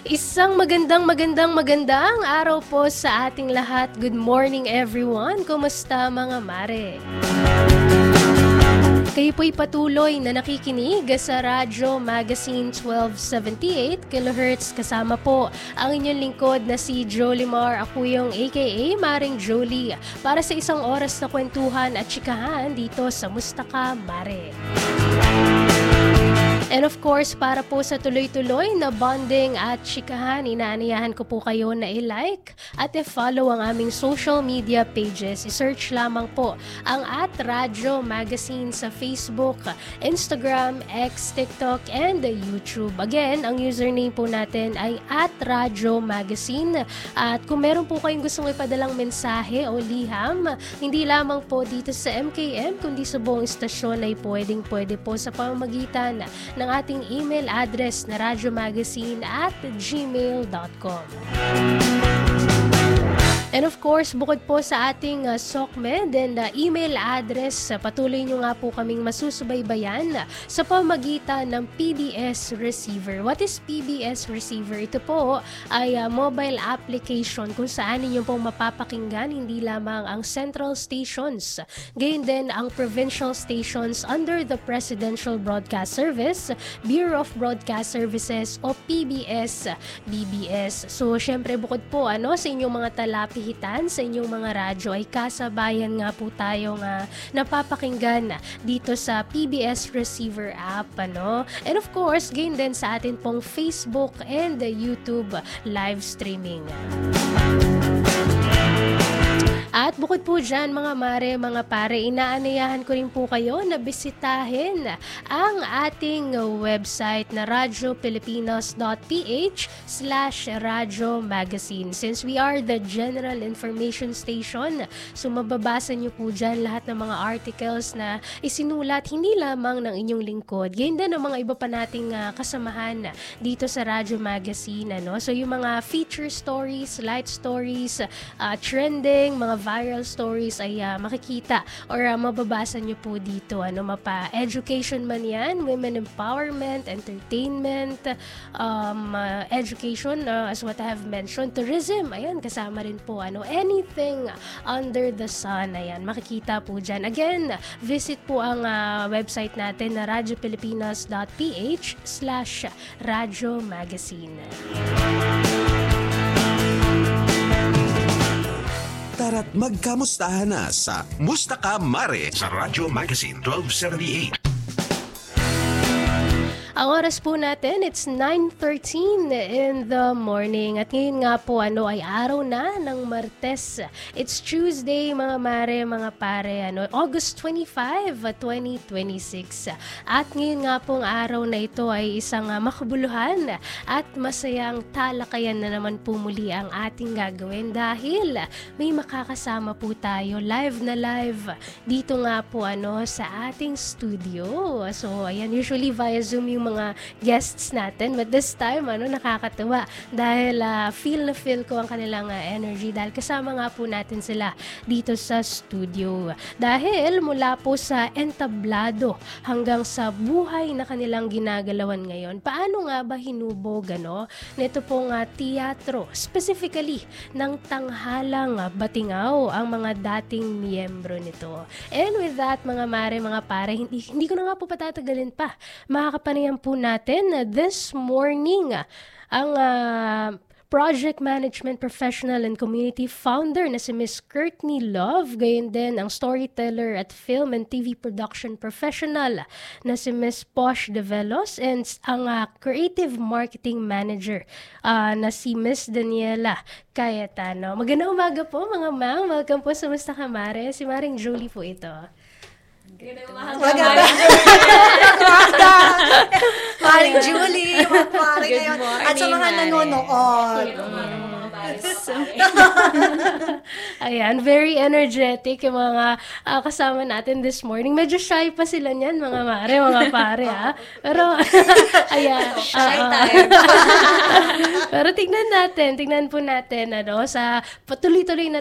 Isang magandang araw po sa ating lahat. Good morning everyone. Kumusta mga mare? Kayo po'y patuloy na nakikinig sa Radyo Magazine 1278 kHz. Kasama po ang inyong lingkod na si Jolie Mar. Ako yung aka Maring Jolie. Para sa isang oras na kwentuhan at chikahan dito sa Musta Ka Mare. And of course, para po sa tuloy-tuloy na bonding at chikahan, inaaniyahan ko po kayo na i-like at i-follow ang aming social media pages. I-search lamang po ang @Radyo Magazine sa Facebook, Instagram, X, TikTok, and YouTube. Again, ang username po natin ay @Radyo Magazine. At kung meron po kayong gustong ipadalang mensahe o liham, hindi lamang po dito sa MKM, kundi sa buong istasyon ay pwede po sa pamamagitan ng ating email address na radiomagazine@gmail.com. And of course, bukod po sa ating SOCMED and email address, patuloy nyo nga po kaming masusubaybayan sa pamagitan ng PBS Receiver. What is PBS Receiver? Ito po ay mobile application kung saan ninyo pong mapapakinggan hindi lamang ang central stations, gayon din ang provincial stations under the Presidential Broadcast Service, Bureau of Broadcast Services o PBS-BBS. So, syempre bukod po sa inyong mga talapi sa inyong mga radyo ay kasabayan nga po tayong napapakinggan dito sa PBS Receiver app. And of course, gain din sa atin pong Facebook and YouTube live streaming. At bukod po dyan mga mare, mga pare, inaanayahan ko rin po kayo na bisitahin ang ating website na radiopilipinas.ph/Radyo Magazine. Since we are the general information station, so mababasa nyo po dyan lahat ng mga articles na isinulat hindi lamang ng inyong lingkod. Ganyan din ang mga iba pa nating kasamahan dito sa Radyo Magazine. So yung mga feature stories, light stories, trending, mga viral stories ay makikita or mababasa nyo po dito. Mapa-education man yan, women empowerment, entertainment, education, as what I have mentioned, tourism, ayan, kasama rin po. Anything under the sun, ayan, makikita po dyan. Again, visit po ang website natin na radiopilipinas.ph/Radyo Magazine. Tara't magkamustahan na sa Musta Ka Mare sa Radyo Magazine 1278. Ang oras po natin, it's 9:13 in the morning. At ngayon nga po, ay araw na ng Martes. It's Tuesday, mga mare, mga pare, August 25, 2026. At ngayon nga pong araw na ito ay isang makabuluhan at masayang talakayan na naman po muli ang ating gagawin dahil may makakasama po tayo live na live dito nga po sa ating studio. So, ayan, usually via Zoom yung mga guests natin, but this time nakakatuwa dahil feel ko ang kanilang energy dahil kasama nga po natin sila dito sa studio dahil mula po sa entablado hanggang sa buhay na kanilang ginagalawan ngayon, paano nga ba hinubog nito pong teatro, specifically ng Tanghalang Batingaw ang mga dating miyembro nito. And with that, mga mare, mga pare, hindi ko na nga po patatagalin pa. Makakapanayan po natin this morning ang Project Management Professional and Community Founder na si Miss Courtney Love, gayon din ang storyteller at film and TV production professional na si Miss Posh Develos, and ang Creative Marketing Manager na si Miss Daniela Cayetano. Magandang umaga po mga ma'am. Welcome po sa Musta Ka Mare. Si Maring Jolie po ito. Maganda. Maring Julie, mapari ngayon. At sa mga nanonood. Ayan, very energetic yung mga kasama natin this morning. Medyo shy pa sila niyan, mga mare, mga pare, ha? Pero, ayan. Shy time. Pero tignan po natin, sa patuloy-tuloy na